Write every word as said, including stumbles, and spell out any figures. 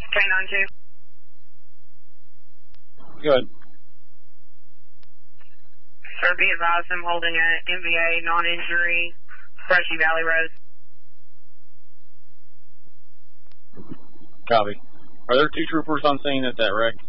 K nine two. Go ahead. Sir, be advised I'm holding an M V A non-injury, Brushy Valley Road. Copy. Are there two troopers on scene at that wreck?